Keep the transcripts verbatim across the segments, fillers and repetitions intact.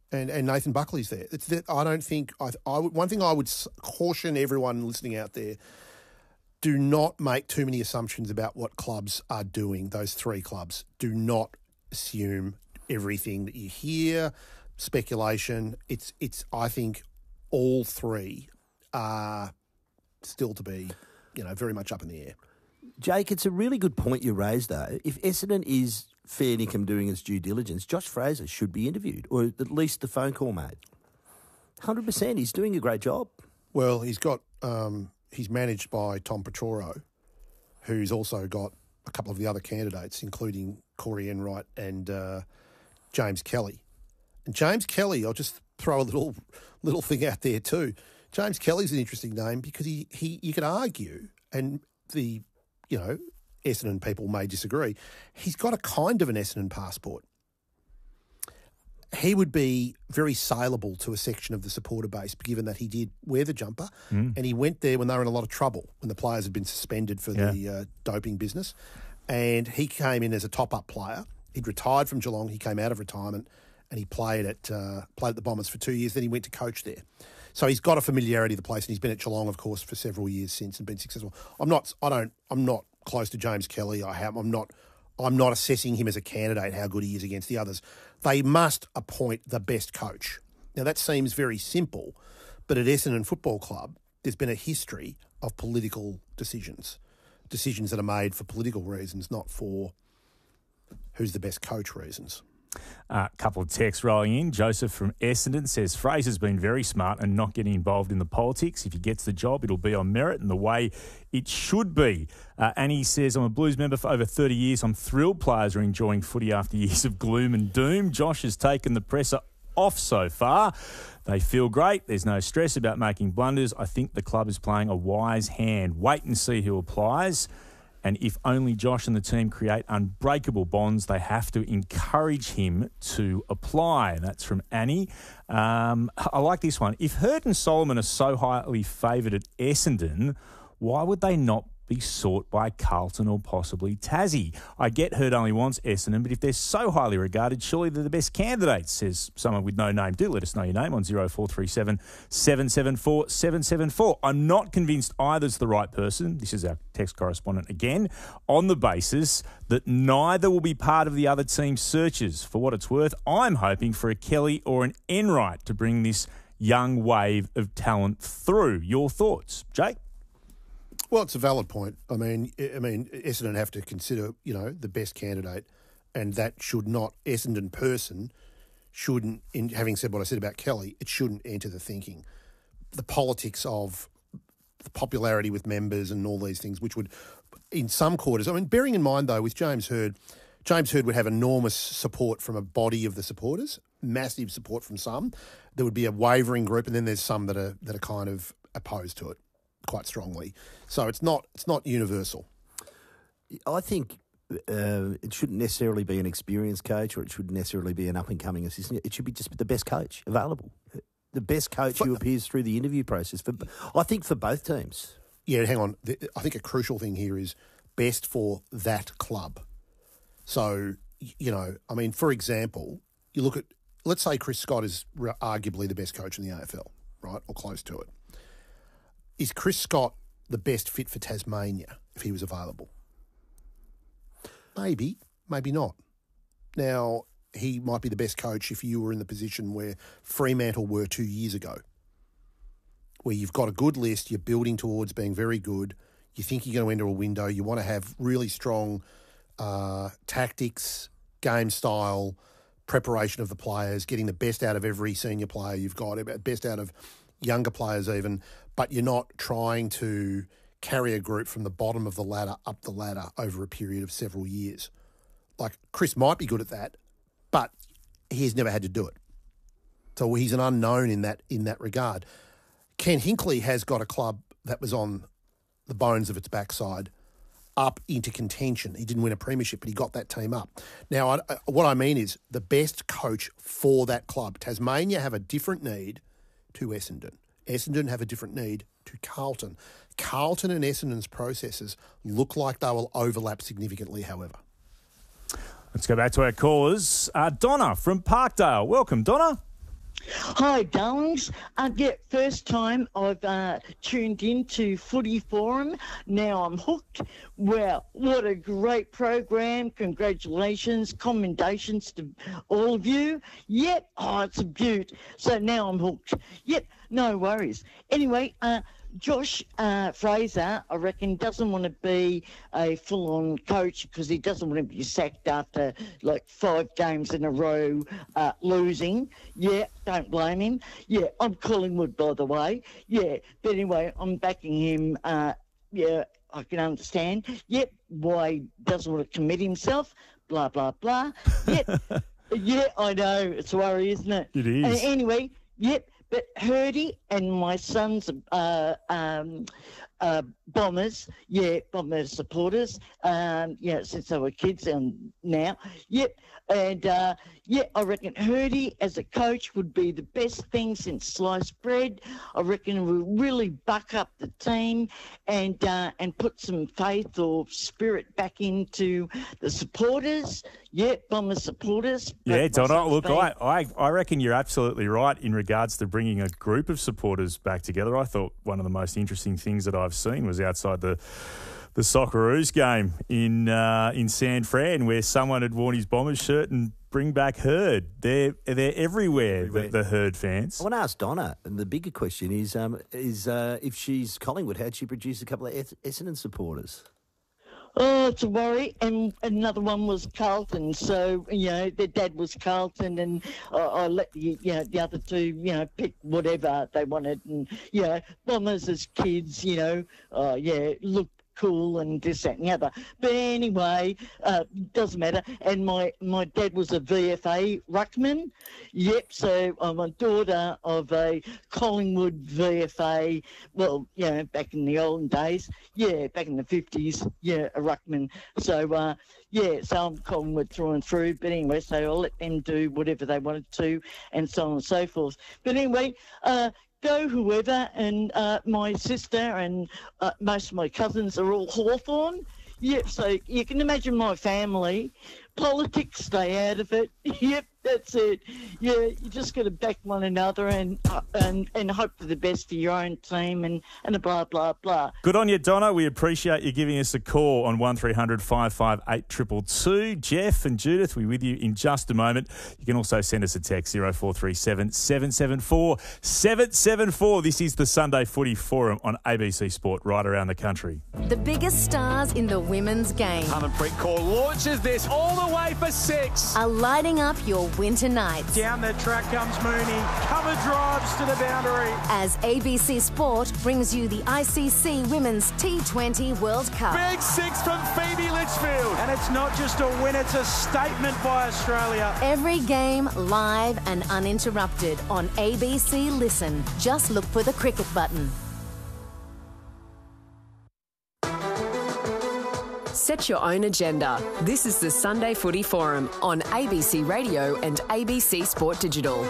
And and Nathan Buckley's there. It's that I don't think I, I would, one thing I would caution everyone listening out there: do not make too many assumptions about what clubs are doing. Those three clubs. Do not assume everything that you hear. Speculation. It's it's. I think all three are still to be, you know, very much up in the air. Jake, it's a really good point you raised, though. If Essendon is fair income doing its due diligence, Josh Fraser should be interviewed, or at least the phone call made. one hundred percent. He's doing a great job. Well, he's got um, he's managed by Tom Petroro, who's also got a couple of the other candidates, including Corey Enright and uh, James Kelly. And James Kelly, I'll just throw a little little thing out there too. James Kelly's an interesting name because he, he you could argue, and the you know, Essendon people may disagree, he's got a kind of an Essendon passport. He would be very saleable to a section of the supporter base, given that he did wear the jumper mm. and he went there when they were in a lot of trouble, when the players had been suspended for yeah. the uh, doping business. And he came in as a top-up player. He'd retired from Geelong. He came out of retirement and he played at uh, played at the Bombers for two years. Then he went to coach there. So he's got a familiarity of the place, and he's been at Geelong, of course, for several years since and been successful. I'm not. I don't. I'm not close to James Kelly. I have. I'm not. I'm not assessing him as a candidate, how good he is against the others. They must appoint the best coach. Now that seems very simple, but at Essendon Football Club, there's been a history of political decisions, decisions that are made for political reasons, not for who's the best coach reasons. A uh, couple of texts rolling in. Joseph from Essendon says, Fraser's been very smart and not getting involved in the politics. If he gets the job, it'll be on merit and the way it should be. Uh, Annie says, I'm a Blues member for over thirty years. I'm thrilled players are enjoying footy after years of gloom and doom. Josh has taken the presser off so far. They feel great. There's no stress about making blunders. I think the club is playing a wise hand. Wait and see who applies. And if only Josh and the team create unbreakable bonds, they have to encourage him to apply. And that's from Annie. Um, I like this one. If Hurd and Solomon are so highly favoured at Essendon, why would they not be sought by Carlton or possibly Tassie? I get Hurd only wants Essendon, but if they're so highly regarded, surely they're the best candidates, says someone with no name. Do let us know your name on zero four three seven, seven seven four, seven seven four. I'm not convinced either's the right person. This is our text correspondent again, on the basis that neither will be part of the other team's searches. For what it's worth, I'm hoping for a Kelly or an Enright to bring this young wave of talent through. Your thoughts, Jake? Well, it's a valid point. I mean, I mean, Essendon have to consider, you know, the best candidate, and that should not, Essendon person shouldn't, in having said what I said about Kelly, it shouldn't enter the thinking. The politics of the popularity with members and all these things, which would, in some quarters, I mean, bearing in mind, though, with James Hurd, James Hurd would have enormous support from a body of the supporters, massive support from some. There would be a wavering group, and then there's some that are that are kind of opposed to it quite strongly. So it's not it's not universal. I think uh, it shouldn't necessarily be an experienced coach, or it shouldn't necessarily be an up-and-coming assistant. It should be just the best coach available. The best coach for, who appears through the interview process. For, I think for both teams. Yeah, hang on. I think a crucial thing here is best for that club. So, you know, I mean, for example, you look at, let's say Chris Scott is arguably the best coach in the A F L, right, or close to it. Is Chris Scott the best fit for Tasmania if he was available? Maybe, maybe not. Now, he might be the best coach if you were in the position where Fremantle were two years ago, where you've got a good list, you're building towards being very good, you think you're going to enter a window, you want to have really strong uh, tactics, game style, preparation of the players, getting the best out of every senior player you've got, best out of younger players even, but you're not trying to carry a group from the bottom of the ladder up the ladder over a period of several years. Like, Chris might be good at that, but he has never had to do it. So he's an unknown in that in that regard. Ken Hinkley has got a club that was on the bones of its backside up into contention. He didn't win a premiership, but he got that team up. Now, I, what I mean is the best coach for that club. Tasmania have a different need to Essendon. Essendon have a different need to Carlton. Carlton and Essendon's processes look like they will overlap significantly, however. Let's go back to our callers. Uh, Donna from Parkdale. Welcome, Donna. Hi, darlings. Uh, yeah, first time I've uh, tuned into Footy Forum. Now I'm hooked. Wow, what a great program. Congratulations, commendations to all of you. Yep, oh, it's a beaut. So now I'm hooked. Yep, no worries. Anyway, uh, Josh uh, Fraser, I reckon, doesn't want to be a full-on coach because he doesn't want to be sacked after like five games in a row uh, losing. Yeah, don't blame him. Yeah, I'm Collingwood, by the way. Yeah, but anyway, I'm backing him. Uh, yeah, I can understand. Yep, why he doesn't want to commit himself. Blah blah blah. Yep, yeah, I know. It's a worry, isn't it? It is. Uh, anyway, yep. But Hurdy and my son's uh, um, uh, Bombers, yeah, Bomber supporters, um, yeah, since they were kids and now, yep. And, uh, yeah, I reckon Hurdy as a coach would be the best thing since sliced bread. I reckon it would really buck up the team and uh, and put some faith or spirit back into the supporters. Yeah, Bomber supporters. Yeah, But my Donna, son's look, been- I, I, I reckon you're absolutely right in regards to bringing a group of supporters back together. I thought one of the most interesting things that I've seen was outside the the Socceroos game in uh, in San Fran, where someone had worn his Bombers shirt and bring back Herd. They're they're everywhere, Everywhere. The, the Herd fans. I want to ask Donna, and the bigger question is, um, is uh, if she's Collingwood, how'd she produce a couple of Es- Essendon supporters? Oh, it's a worry. And another one was Carlton. So, you know, their dad was Carlton, and I, I let the, you know, the other two, you know, pick whatever they wanted. And, you know, Bombers as kids, you know, uh, yeah, look cool and this, that and the other. But anyway, uh, doesn't matter. And my, my dad was a V F A ruckman. Yep, so I'm a daughter of a Collingwood V F A, well, you know, back in the olden days. Yeah, back in the fifties. Yeah, a ruckman. So, uh, yeah, so I'm Collingwood through and through. But anyway, so I'll let them do whatever they wanted to and so on and so forth. But anyway, uh, go whoever, and uh, my sister and uh, most of my cousins are all Hawthorn. Yep, so you can imagine my family. Politics, stay out of it. Yep, that's it. Yeah, you just got to back one another and uh, and and hope for the best for your own team and, and a blah, blah, blah. Good on you, Donna. We appreciate you giving us a call on one three hundred five five eight two two two. Jeff and Judith, we're with you in just a moment. You can also send us a text, zero four three seven, seven seven four, seven seven four. This is the Sunday Footy Forum on A B C Sport right around the country. The biggest stars in the women's game Harmanpreet Kaur launches this all the way for six. are lighting up your winter nights Down the track comes Mooney. Cover drives to the boundary. as A B C Sport brings you the I C C Women's T twenty World Cup. Big six from Phoebe Litchfield. And it's not just a win, it's a statement by Australia. Every game live and uninterrupted on A B C Listen. Just look for the cricket button. Set your own agenda. This is the Sunday Footy Forum on A B C Radio and A B C Sport Digital.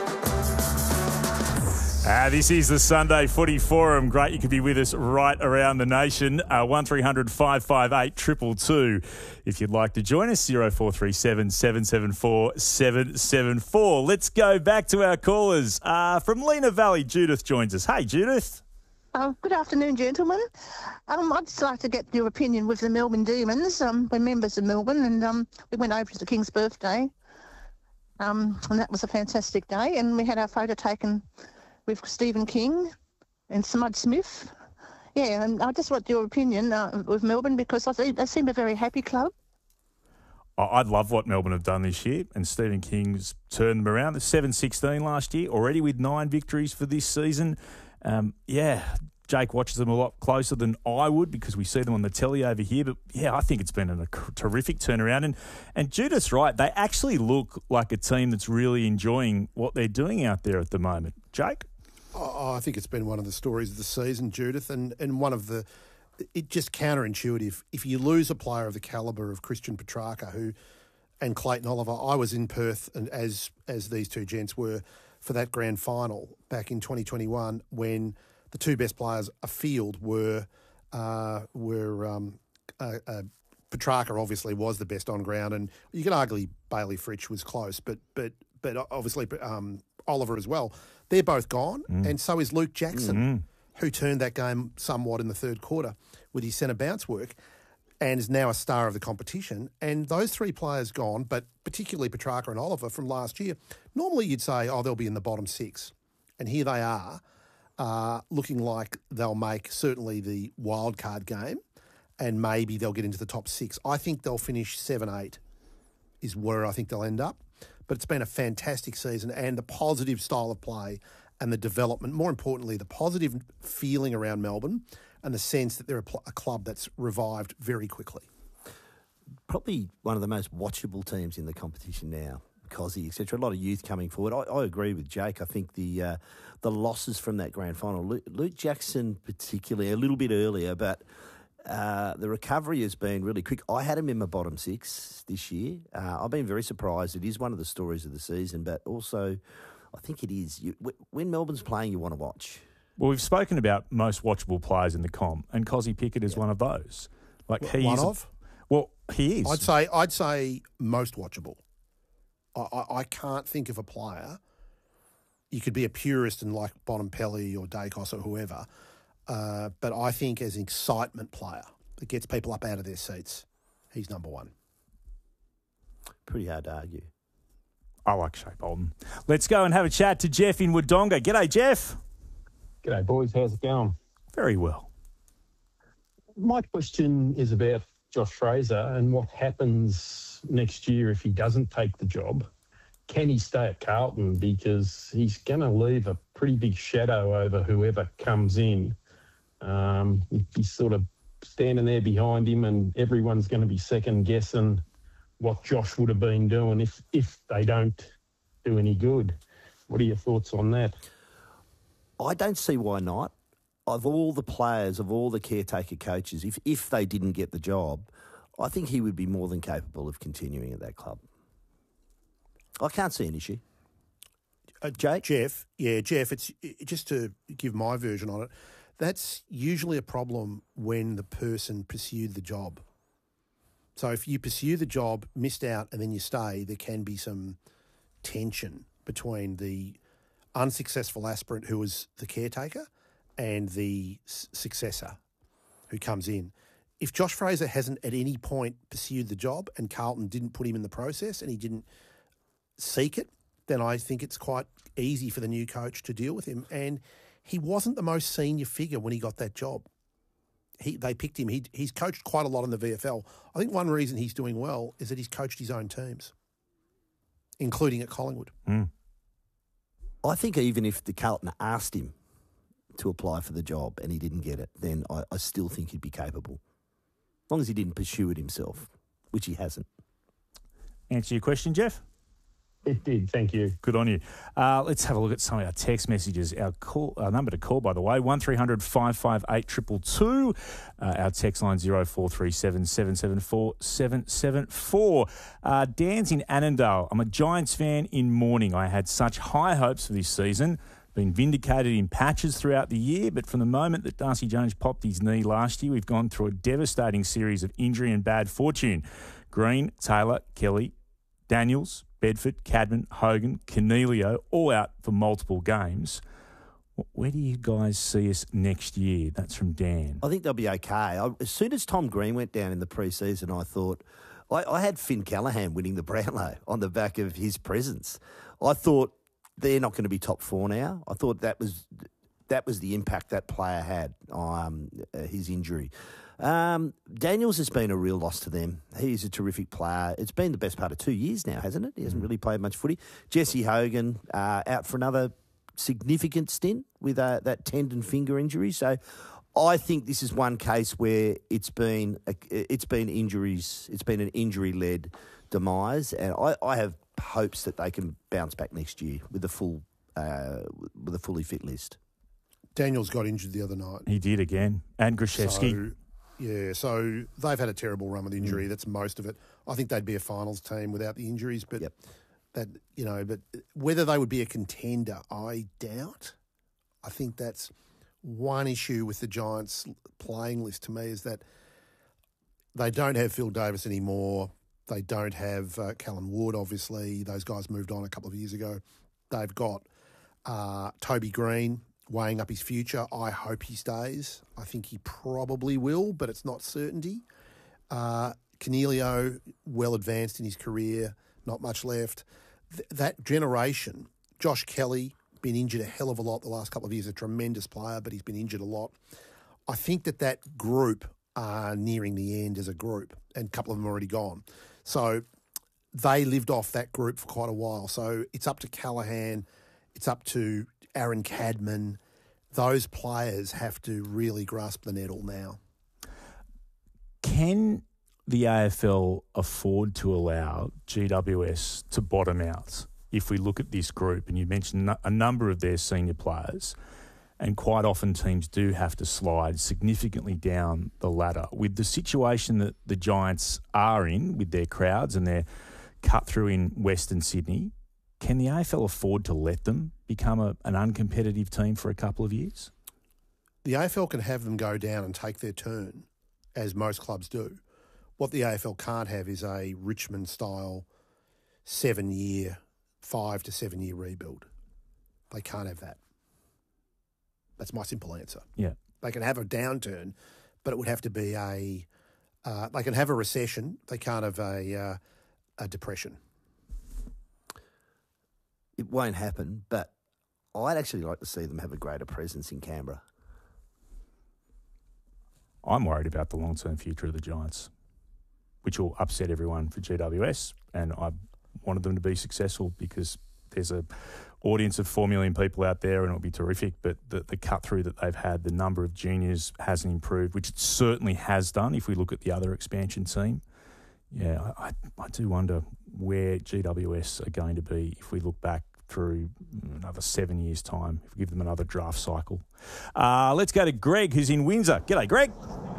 Ah, this is the Sunday Footy Forum. Great you could be with us right around the nation. Uh, one three hundred five five eight two two two. If you'd like to join us, zero four three seven, seven seven four, seven seven four. Let's go back to our callers. Uh, from Lena Valley, Judith joins us. Hey, Judith. Oh, good afternoon, gentlemen. Um, I'd just like to get your opinion with the Melbourne Demons. Um, we're members of Melbourne, and um, we went over to the King's birthday, um, and that was a fantastic day. And we had our photo taken with Stephen King and Smud Smith. Yeah, and I just want your opinion uh, with Melbourne because I think they seem a very happy club. I love what Melbourne have done this year, and Stephen King's turned them around. The seven sixteen last year, already with nine victories for this season. Um, yeah, Jake watches them a lot closer than I would because we see them on the telly over here. But, yeah, I think it's been a terrific turnaround. And, and Judith's right. They actually look like a team that's really enjoying what they're doing out there at the moment. Jake? Oh, I think it's been one of the stories of the season, Judith, and, and one of the – it just counterintuitive. If you lose a player of the calibre of Christian Petrarca who and Clayton Oliver, I was in Perth, and as as these two gents were – for that grand final back in twenty twenty-one when the two best players afield were uh, were um, uh, uh, Petrarca obviously was the best on ground, and you could argue Bailey Fritsch was close, but but but obviously um, Oliver as well. They're both gone, Mm. and so is Luke Jackson, Mm-hmm. who turned that game somewhat in the third quarter with his centre bounce work and is now a star of the competition. And those three players gone, but particularly Petrarca and Oliver from last year, normally you'd say, oh, they'll be in the bottom six. And here they are, uh, looking like they'll make certainly the wild card game, and maybe they'll get into the top six. I think they'll finish seven, eight is where I think they'll end up. But it's been a fantastic season, and the positive style of play and the development, more importantly, the positive feeling around Melbourne and the sense that they're a, pl- a club that's revived very quickly. Probably one of the most watchable teams in the competition now. Cozzy, et cetera. A lot of youth coming forward. I, I agree with Jake. I think the uh, the losses from that grand final, Luke, Luke Jackson particularly, a little bit earlier, but uh, the recovery has been really quick. I had him in my bottom six this year. Uh, I've been very surprised. It is one of the stories of the season, but also I think it is. You, when Melbourne's playing, you want to watch. Well, we've spoken about most watchable players in the comp, and Cozzy Pickett is Yeah. one of those. Like W- he one is a- of? well, he is. I'd say I'd say most watchable. I, I, I can't think of a player. You could be a purist and like Bontempelli or Dacos or whoever, uh, but I think as an excitement player that gets people up out of their seats, he's number one. Pretty hard to argue. I like Shea Bolton. Let's go and have a chat to Jeff in Wodonga. G'day, Jeff. G'day, boys. How's it going? Very well. My question is about Josh Fraser and what happens next year if he doesn't take the job. Can he stay at Carlton? Because he's going to leave a pretty big shadow over whoever comes in. Um, he's sort of standing there behind him, and everyone's going to be second-guessing what Josh would have been doing if, if they don't do any good. What are your thoughts on that? I don't see why not. Of all the players, of all the caretaker coaches, if if they didn't get the job, I think he would be more than capable of continuing at that club. I can't see an issue. Uh, Jake? Jeff, yeah, Jeff, it's it, just to give my version on it, that's usually a problem when the person pursued the job. So if you pursue the job, missed out, and then you stay, there can be some tension between the unsuccessful aspirant who was the caretaker and the s- successor who comes in. If Josh Fraser hasn't at any point pursued the job and Carlton didn't put him in the process and he didn't seek it, then I think it's quite easy for the new coach to deal with him. And he wasn't the most senior figure when he got that job. He, they picked him. He, he's coached quite a lot in the V F L. I think one reason he's doing well is that he's coached his own teams, including at Collingwood. Mm. I think even if the Carlton asked him to apply for the job and he didn't get it, then I, I still think he'd be capable. As long as he didn't pursue it himself, which he hasn't. Answer your question, Jeff? It did, thank you. Good on you. Uh, let's have a look at some of our text messages. Our call, our number to call, by the way, one three hundred five five eight two two two. Uh, our text line zero four three seven seven seven four seven seven four. Uh, Dan's in Annandale. I'm a Giants fan in mourning. I had such high hopes for this season. Been vindicated in patches throughout the year, but from the moment that Darcy Jones popped his knee last year, we've gone through a devastating series of injury and bad fortune. Green, Taylor, Kelly, Daniels, Bedford, Cadman, Hogan, Cornelio, all out for multiple games. Where do you guys see us next year? That's from Dan. I think they'll be okay. I, as soon as Tom Green went down in the pre-season, I thought... I, I had Finn Callahan winning the Brownlow on the back of his presence. I thought they're not going to be top four now. I thought that was that was the impact that player had on um, his injury. Um, Daniels has been a real loss to them. He's a terrific player. It's been the best part of two years now, hasn't it? He hasn't really played much footy. Jesse Hogan uh, out for another significant stint with uh, that tendon finger injury. So I think this is one case where it's been a, it's been injuries. It's been an injury-led demise, and I, I have hopes that they can bounce back next year with a full uh, with a fully fit list. Daniels got injured the other night. He did again. And Grishevsky. So, yeah, so they've had a terrible run with injury. Mm. That's most of it. I think they'd be a finals team without the injuries, but yep. that you know, but whether they would be a contender, I doubt. I think that's one issue with the Giants' playing list to me is that they don't have Phil Davis anymore. They don't have uh, Callan Wood, obviously. Those guys moved on a couple of years ago. They've got Uh, Toby Green, weighing up his future. I hope he stays. I think he probably will, but it's not certainty. Uh, Canelio, well advanced in his career, not much left. Th- that generation, Josh Kelly, been injured a hell of a lot the last couple of years, a tremendous player, but he's been injured a lot. I think that that group are nearing the end as a group, and a couple of them are already gone. So they lived off that group for quite a while. So it's up to Callaghan, it's up to Aaron Cadman. Those players have to really grasp the nettle now. Can the A F L afford to allow G W S to bottom out if we look at this group? And you mentioned a number of their senior players, and quite often teams do have to slide significantly down the ladder. With the situation that the Giants are in with their crowds and their cut through in Western Sydney, can the A F L afford to let them become a, an uncompetitive team for a couple of years? The A F L can have them go down and take their turn, as most clubs do. What the A F L can't have is a Richmond-style seven-year, five to seven-year rebuild. They can't have that. That's my simple answer. Yeah. They can have a downturn, but it would have to be a... Uh, they can have a recession. They can't have a, uh, a depression. It won't happen, but I'd actually like to see them have a greater presence in Canberra. I'm worried about the long-term future of the Giants, which will upset everyone for G W S, and I wanted them to be successful because there's a audience of four million people out there and it'll be terrific, but the, the cut-through that they've had, the number of juniors hasn't improved, which it certainly has done if we look at the other expansion team. Yeah, I, I do wonder where G W S are going to be if we look back through another seven years' time, if we give them another draft cycle. Uh, let's go to Greg, who's in Windsor. G'day, Greg.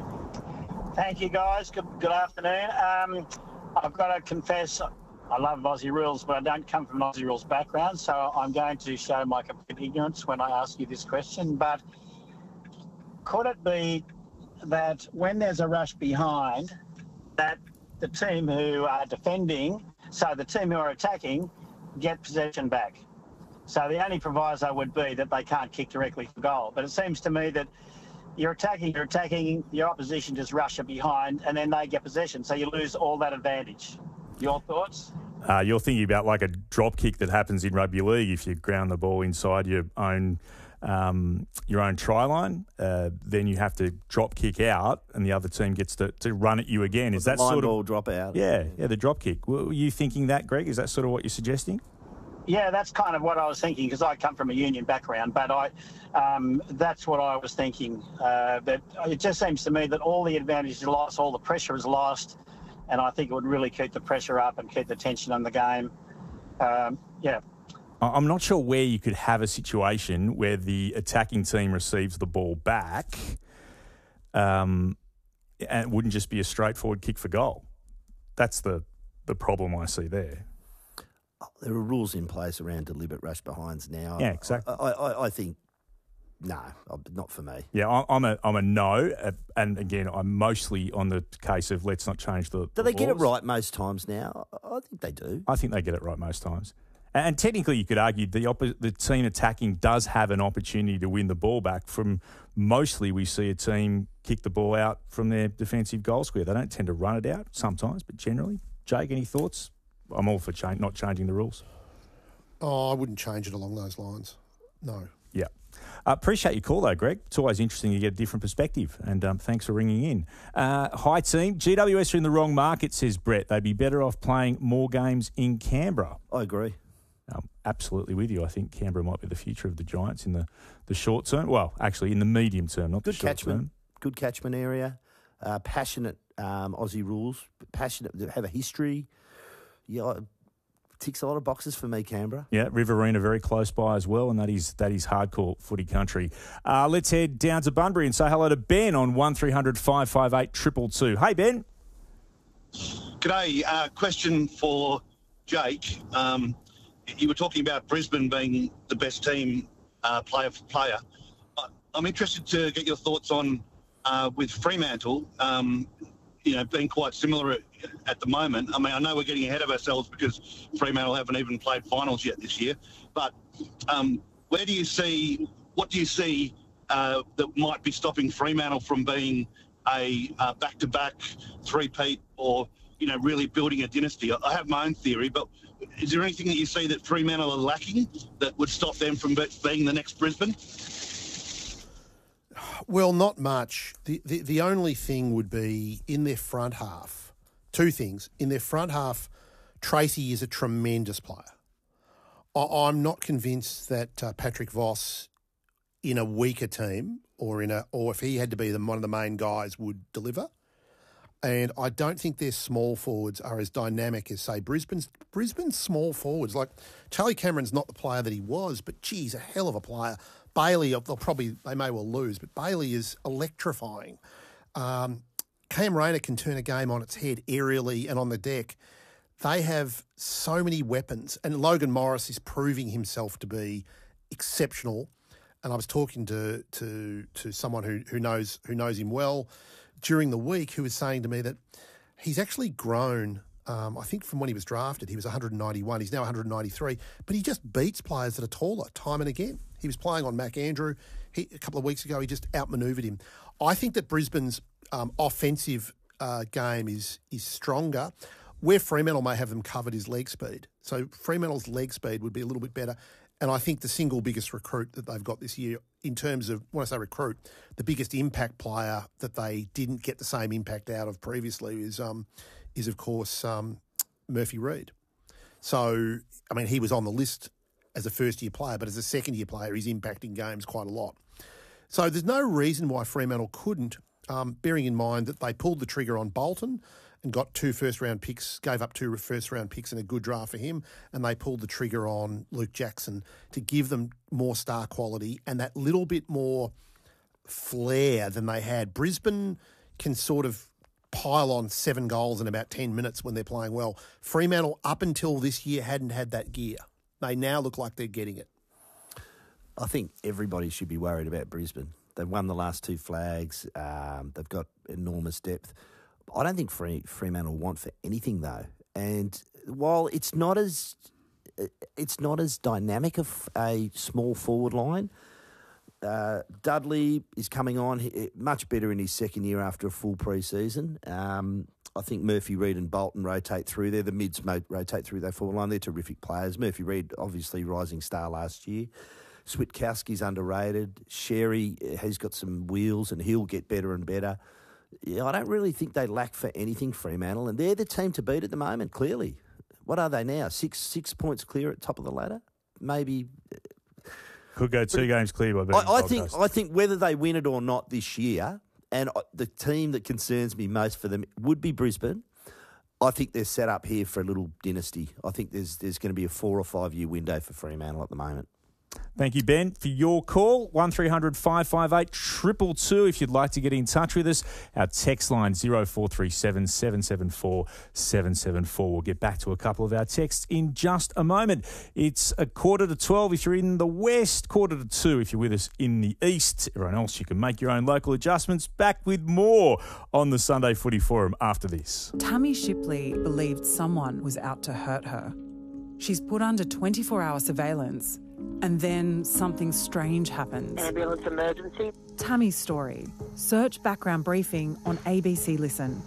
Thank you, guys. Good, good afternoon. Um, I've got to confess, I love Aussie rules, but I don't come from an Aussie rules background, so I'm going to show my complete ignorance when I ask you this question. But could it be that when there's a rush behind, that the team who are defending, so the team who are attacking, get possession back? So the only proviso would be that they can't kick directly for goal. But it seems to me that you're attacking, you're attacking, your opposition just rush it behind, and then they get possession. So you lose all that advantage. Your thoughts? Uh, you're thinking about like a drop kick that happens in rugby league if you ground the ball inside your own um, your own try line, uh, then you have to drop kick out and the other team gets to, to run at you again. Is that line sort of ball drop out? Yeah, yeah, the drop kick. Were you thinking that, Greg? Is that sort of what you're suggesting? Yeah, that's kind of what I was thinking because I come from a union background, but I um, that's what I was thinking. Uh, but it just seems to me that all the advantage is lost, all the pressure is lost, and I think it would really keep the pressure up and keep the tension on the game. Um, yeah. I'm not sure where you could have a situation where the attacking team receives the ball back um, and it wouldn't just be a straightforward kick for goal. That's the, the problem I see there. There are rules in place around deliberate rush behinds now. Yeah, exactly. I, I, I think, no, not for me. Yeah, I'm a I'm a no, and again, I'm mostly on the case of let's not change the. Do the they get it laws. right most times now? I think they do. I think they get it right most times. And technically, you could argue the oppo- the team attacking does have an opportunity to win the ball back from mostly we see a team kick the ball out from their defensive goal square. They don't tend to run it out sometimes, but generally. Jake, any thoughts? I'm all for change, not changing the rules. Oh, I wouldn't change it along those lines. No. Yeah. Uh, appreciate your call, though, Greg. It's always interesting to get a different perspective, and um, thanks for ringing in. Uh, hi, team. G W S are in the wrong market, says Brett. They'd be better off playing more games in Canberra. I agree. I'm absolutely with you. I think Canberra might be the future of the Giants in the, the short term. Well, actually, in the medium term, not Good the short catchment. term. Good catchment area. Uh, passionate um, Aussie rules. Passionate. Have a history. Yeah, ticks a lot of boxes for me, Canberra. Yeah, Riverina very close by as well, and that is that is hardcore footy country. Uh, let's head down to Bunbury and say hello to Ben on one three hundred five five eight two two two. Hey, Ben. G'day. Uh, question for Jake. Um, you were talking about Brisbane being the best team uh, player for player. I'm interested to get your thoughts on uh, with Fremantle, um, you know, being quite similar at, at the moment. I mean, I know we're getting ahead of ourselves because Fremantle haven't even played finals yet this year, but um, where do you see, what do you see uh, that might be stopping Fremantle from being a uh, back-to-back three-peat or, you know, really building a dynasty? I have my own theory, but is there anything that you see that Fremantle are lacking that would stop them from being the next Brisbane? Well, not much. The, the the only thing would be in their front half. Two things. In their front half, Tracy is a tremendous player. I, I'm not convinced that uh, Patrick Voss, in a weaker team, or in a or if he had to be the, one of the main guys, would deliver. And I don't think their small forwards are as dynamic as, say, Brisbane's Brisbane's small forwards. Like, Charlie Cameron's not the player that he was, but, geez, a hell of a player. Bailey, they'll probably, they may well lose, but Bailey is electrifying. Um, Cam Rayner can turn a game on its head aerially and on the deck. They have so many weapons, and Logan Morris is proving himself to be exceptional. And I was talking to to to someone who who knows who knows him well during the week, who was saying to me that he's actually grown. Um, I think from when he was drafted, he was one hundred ninety-one. He's now one hundred ninety-three, but he just beats players that are taller time and again. He was playing on Mac Andrew he, a couple of weeks ago. He just outmanoeuvred him. I think that Brisbane's um, offensive uh, game is is stronger. Where Fremantle may have them covered is leg speed. So Fremantle's leg speed would be a little bit better. And I think the single biggest recruit that they've got this year, in terms of, when I say recruit, the biggest impact player that they didn't get the same impact out of previously is, um, is of course, um, Murphy Reid. So, I mean, he was on the list as a first-year player, but as a second-year player, he's impacting games quite a lot. So there's no reason why Fremantle couldn't, um, bearing in mind that they pulled the trigger on Bolton and got two first-round picks, gave up two first-round picks and a good draft for him, and they pulled the trigger on Luke Jackson to give them more star quality and that little bit more flair than they had. Brisbane can sort of pile on seven goals in about ten minutes when they're playing well. Fremantle, up until this year, hadn't had that gear. They now look like they're getting it. I think everybody should be worried about Brisbane. They've won the last two flags. Um, they've got enormous depth. I don't think Free, Fremantle want for anything though, and while it's not as it's not as dynamic of a small forward line, uh, Dudley is coming on he, much better in his second year after a full pre-season. Um, I think Murphy Reid and Bolton rotate through. They're the mids rotate through their forward line. They're terrific players. Murphy Reid, obviously rising star last year. Switkowski's underrated. Sherry has got some wheels and he'll get better and better. Yeah, I don't really think they lack for anything, Fremantle, and they're the team to beat at the moment, clearly. What are they now? Six six points clear at top of the ladder? Maybe. Could go two games clear by beating I, I think I think whether they win it or not this year, and the team that concerns me most for them would be Brisbane. I think they're set up here for a little dynasty. I think there's there's going to be a four or five year window for Fremantle at the moment. Thank you, Ben, for your call. one three hundred five five eight two two two if you'd like to get in touch with us. Our text line zero four three seven seven seven four seven seven four. We'll get back to a couple of our texts in just a moment. It's a quarter to twelve if you're in the west, quarter to two if you're with us in the east. Everyone else, you can make your own local adjustments. Back with more on the Sunday Footy Forum after this. Tammy Shipley believed someone was out to hurt her. She's put under twenty-four hour surveillance. And then something strange happens. Ambulance emergency. Tammy's story. Search background briefing on A B C Listen.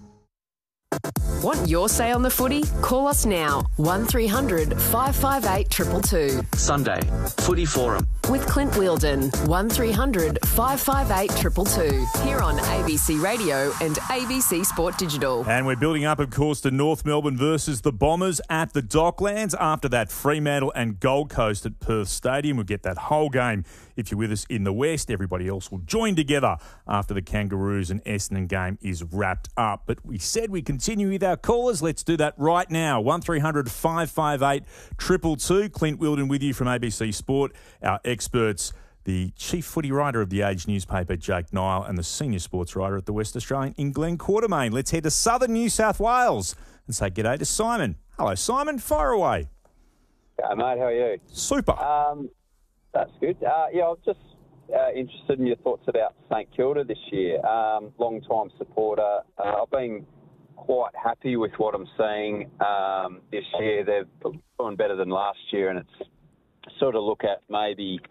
Want your say on the footy? Call us now. one three hundred five five eight two two two. Sunday Footy Forum. With Clint Wheeldon. one three hundred five five eight two two two. Here on A B C Radio and A B C Sport Digital. And we're building up, of course, to North Melbourne versus the Bombers at the Docklands. After that, Fremantle and Gold Coast at Perth Stadium. We'll get that whole game if you're with us in the West. Everybody else will join together after the Kangaroos and Essendon game is wrapped up. But we said we continue with our callers. Let's do that right now. one three hundred five five eight two two two. Clint Wheeldon with you from A B C Sport. Our experts, the chief footy writer of the Age newspaper, Jake Nile, and the senior sports writer at the West Australian in Glenn Quartermain. Let's head to southern New South Wales and say g'day to Simon. Hello, Simon. Fire away. Hey, mate. How are you? Super. Um, that's good. Uh, yeah, I was just uh, interested in your thoughts about St Kilda this year. Um, long-time supporter. Uh, I've been quite happy with what I'm seeing um, this year. They've doing better than last year, and it's sort of look at maybe